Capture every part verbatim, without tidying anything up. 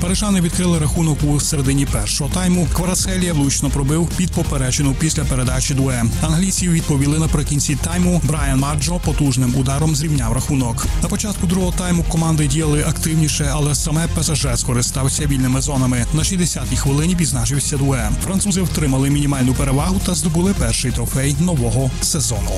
Парижани відкрили рахунок у середині першого тайму. Кварацхелія влучно пробив під поперечину після передачі Дуе. Англійці відповіли наприкінці тайму. Брайан Маджо потужним ударом зрівняв рахунок. На початку другого тайму команди діяли активніше, але саме ПСЖ скористався вільними зонами. На шістдесятій хвилині відзначився Дуе. Французи втримали мінімальну перевагу та здобули перший трофей нового сезону.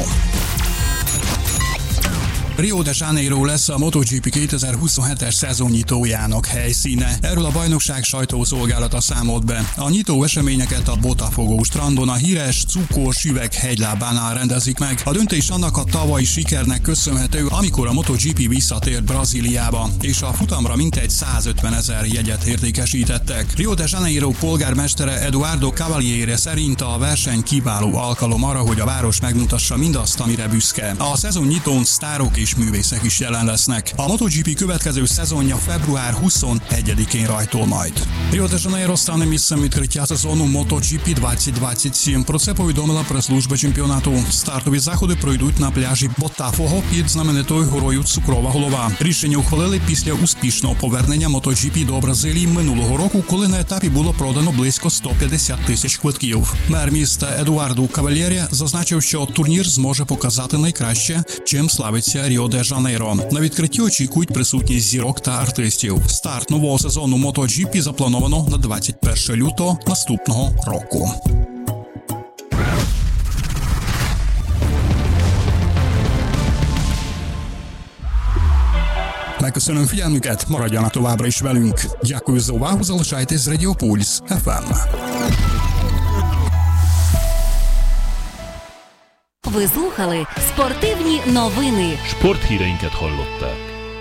Rio de Janeiro lesz a MotoGP kétezer-huszonhetes szezonnyitójának helyszíne. Erről a bajnokság sajtószolgálata számolt be. A nyitó eseményeket a Botafogo strandon a híres cukós üveg hegylábánál rendezik meg. A döntés annak a tavalyi sikernek köszönhető, amikor a MotoGP visszatért Brazíliába, és a futamra mintegy százötven ezer jegyet értékesítettek. Rio de Janeiro polgármestere Eduardo Cavaliere szerint a verseny kiváló alkalom arra, hogy a város megmutassa mindazt, amire büszke. A szezonnyitón sztárok és művészek is jelen lesznek. A MotoGP következő szezonja február huszonegyedikén rajtol majd. Rio de Janeiro стане місцем відкриття сезону MotoGP двадцять двадцять сім. Про це повідомила прес-служба чемпіонату. Стартові заходи пройдуть на пляжі Ботафого під знаменитою горою Цукрова Голова. Рішення ухвалили після успішного повернення MotoGP до Бразилії минулого року, коли на етапі було продано близько сто п'ятдесят тисяч квитків. Мер міста Едуардо Кавальєрі зазначив, що турнір зможе показати найкраще, чим славиться Ріо де Жанейро. На відкритті очікують присутність зірок та артистів. Старт нового сезону MotoGP заплановано на двадцять перше лютого наступного року. Megköszönöm figyelmüket, maradjanak továbbra is velünk. Дякую за увагу, залишайтесь з Радіо Пульс еф ем. Ви слухали спортивні новини. Sporthíreinket hallották.